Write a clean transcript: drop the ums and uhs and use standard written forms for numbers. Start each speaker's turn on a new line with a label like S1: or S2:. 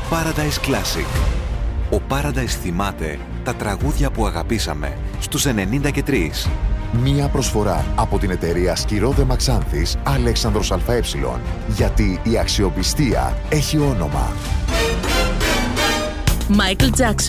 S1: Paradise Classic. Ο Paradise θυμάται τα τραγούδια που αγαπήσαμε στους 93.
S2: Μία προσφορά από την εταιρεία Σκυρόδε Μαξάνθης Αλέξανδρος ΑΕ. Γιατί η αξιοπιστία έχει όνομα.
S3: Michael Jackson.